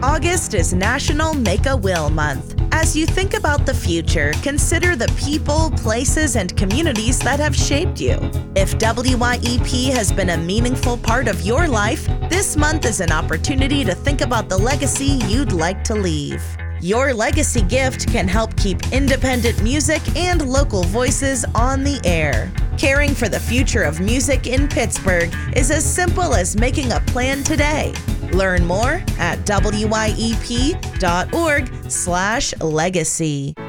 August is National Make a Will Month. As you think about the future, consider the people, places, and communities that have shaped you. If WYEP has been a meaningful part of your life, this month is an opportunity to think about the legacy you'd like to leave. Your legacy gift can help keep independent music and local voices on the air. Caring for the future of music in Pittsburgh is as simple as making a plan today. Learn more at wyep.org/legacy.